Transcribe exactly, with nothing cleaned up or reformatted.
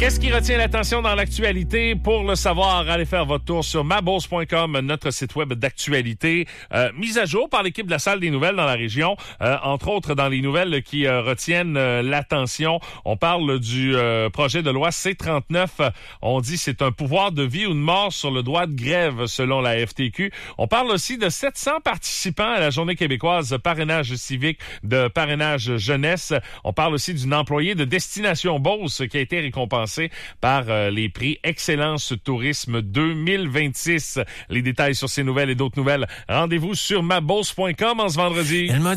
Qu'est-ce qui retient l'attention dans l'actualité? Pour le savoir, allez faire votre tour sur ma bourse point com, notre site web d'actualité, euh, mise à jour par l'équipe de la Salle des nouvelles dans la région. Euh, entre autres, dans les nouvelles qui euh, retiennent euh, l'attention, on parle du euh, projet de loi C trente-neuf. On dit c'est un pouvoir de vie ou de mort sur le droit de grève, selon la F T Q. On parle aussi de sept cents participants à la Journée québécoise de parrainage civique, de parrainage jeunesse. On parle aussi d'une employée de Destination Beauce qui a été récompensée par euh, les prix Excellence Tourisme deux mille vingt-six. Les détails sur ces nouvelles et d'autres nouvelles, rendez-vous sur ma bourse point com en ce vendredi.